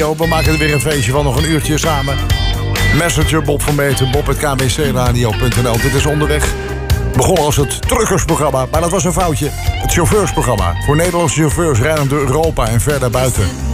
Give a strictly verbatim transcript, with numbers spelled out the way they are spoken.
We maken er weer een feestje van, nog een uurtje samen. Messenger, Bob van Meeten, bob punt k b c radio punt n l. Dit is Onderweg. Begonnen als het truckersprogramma, maar dat was een foutje. Het chauffeursprogramma. Voor Nederlandse chauffeurs rijden door Europa en ver daarbuiten.